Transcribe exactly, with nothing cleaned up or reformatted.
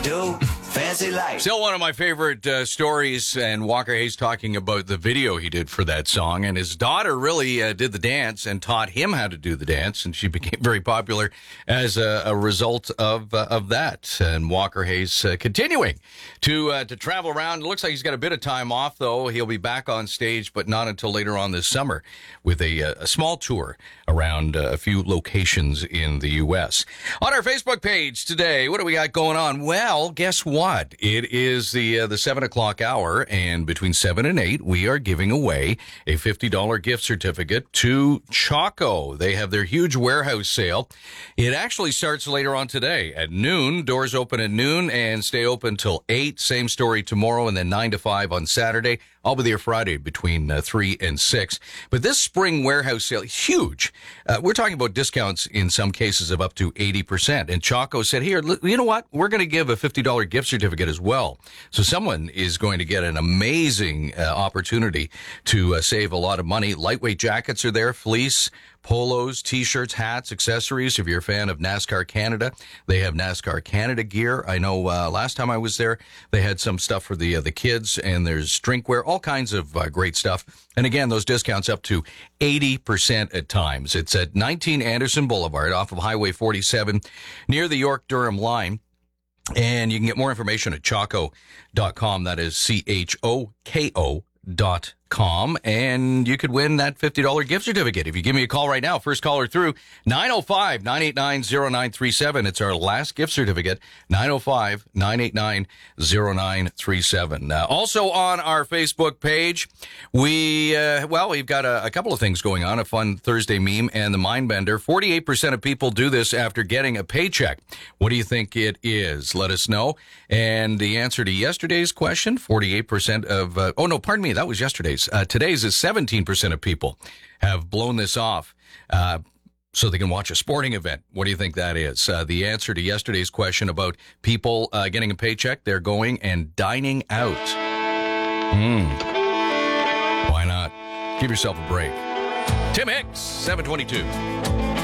do. Fancy life. Still one of my favorite uh, stories, and Walker Hayes talking about the video he did for that song. And his daughter really uh, did the dance and taught him how to do the dance, and she became very popular as a, a result of uh, of that. And Walker Hayes uh, continuing to uh, to travel around. It looks like he's got a bit of time off, though. He'll be back on stage, but not until later on this summer with a, a small tour around uh, a few locations in the U S. On our Facebook page today, what do we got going on? Well, guess what? It is the uh, the seven o'clock hour, and between seven and eight, we are giving away a fifty dollars gift certificate to Choco. They have their huge warehouse sale. It actually starts later on today at noon. Doors open at noon and stay open till eight. Same story tomorrow, and then nine to five on Saturday. I'll be there Friday between uh, three and six. But this spring warehouse sale is huge. Uh, we're talking about discounts in some cases of up to eighty percent. And Choco said, here, you know what? We're going to give a fifty dollars gift certificate as well. So someone is going to get an amazing uh, opportunity to uh, save a lot of money. Lightweight jackets are there, fleece, polos, T-shirts, hats, accessories. If you're a fan of NASCAR Canada, they have NASCAR Canada gear. I know uh, last time I was there, they had some stuff for the uh, the kids, and there's drinkware, all kinds of uh, great stuff. And again, those discounts up to eighty percent at times. It's at nineteen Anderson Boulevard off of Highway forty-seven near the York-Durham line. And you can get more information at choco dot com. That is C H O K O dot com. And you could win that fifty dollars gift certificate. If you give me a call right now, first caller through, nine oh five, nine eight nine, oh nine three seven. It's our last gift certificate, nine oh five, nine eight nine, oh nine three seven. Uh, also on our Facebook page, we, uh, well, we've got a, a couple of things going on, a fun Thursday meme and the Mindbender. forty-eight percent of people do this after getting a paycheck. What do you think it is? Let us know. And the answer to yesterday's question, forty-eight percent of, uh, oh no, pardon me, that was yesterday's. Uh, today's is seventeen percent of people have blown this off uh, so they can watch a sporting event. What do you think that is? Uh, the answer to yesterday's question about people uh, getting a paycheck, they're going and dining out. Hmm. Why not? Give yourself a break. Tim Hicks, seven twenty-two.